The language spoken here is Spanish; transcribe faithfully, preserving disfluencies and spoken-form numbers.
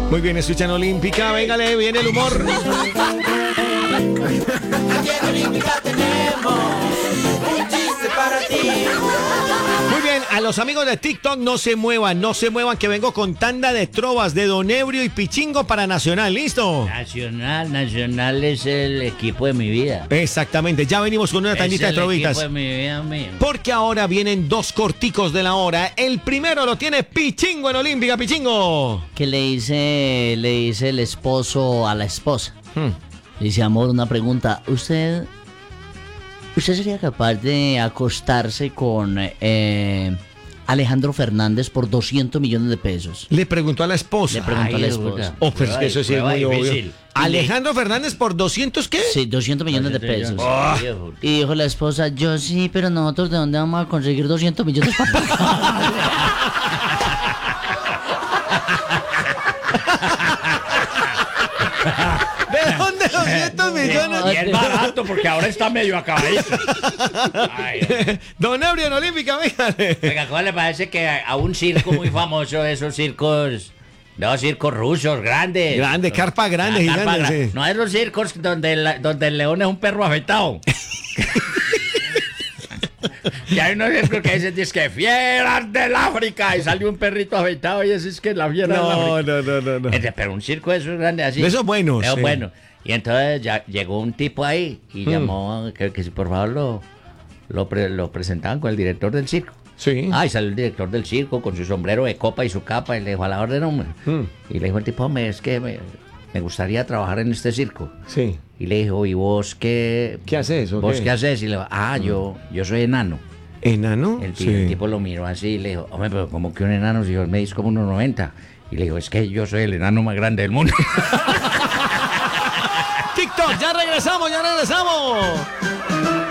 Muy bien, escuchan Olímpica, véngale, viene el humor. Aquí en Olímpica tenemos un chiste para ti. Muy bien, a los amigos de TikTok no se muevan, no se muevan, que vengo con tanda de trovas de Don Ebrio y Pichingo para Nacional, ¿listo? Nacional, Nacional es el equipo de mi vida. Exactamente, ya venimos con una tandita es de el trovitas. equipo de mi vida mío. Porque ahora vienen dos corticos de la hora. El primero lo tiene Pichingo en Olímpica, Pichingo. Que le dice, le dice el esposo a la esposa. Hmm. Le dice, amor, una pregunta. ¿Usted, usted sería capaz de acostarse con eh, Alejandro Fernández por doscientos millones de pesos? Le preguntó a la esposa. Le preguntó a la Ay, esposa. Oh, pero es que eso sí es Prueba muy obvio. difícil. Alejandro Fernández por doscientos, ¿qué? Sí, doscientos millones de pesos. Y dijo la esposa, yo sí, pero nosotros ¿de dónde vamos a conseguir doscientos millones para pagar? ¿De dónde doscientos millones? Y es barato porque ahora está medio acabadito. Ay, Don Ebrio en Olímpica, véngale. oiga, ¿cómo le parece que a un circo muy famoso, esos circos, no, circos rusos grandes? Grande, carpa grande, La carpa gigante, gra- sí. No esos circos donde, la- donde el león es un perro afeitado. Y hay unos circos que dicen, dice que fieras del África, y sale un perrito afeitado y ese es que la fiera del No, África. no, no, no, no. Este, pero un circo de esos grandes así. De esos buenos, De esos sí. buenos. Y entonces ya llegó un tipo ahí y Mm. llamó que, que si por favor lo, lo, pre- lo presentaban con el director del circo. Sí. Ah, y salió el director del circo con su sombrero de copa y su capa y le dijo a la orden, hombre. Mm. Y le dijo el tipo, hombre, es que me, me gustaría trabajar en este circo. Sí. Y le dijo, ¿y vos qué? ¿Qué haces, o ¿Vos qué? qué, haces? Y le dijo, ah, yo, yo soy enano. ¿Enano? El, ti- el tipo lo miró así y le dijo, hombre, pero como que un enano, si yo me dice como uno noventa. Y le dijo, es que yo soy el enano más grande del mundo. TikTok, ya regresamos, ya regresamos.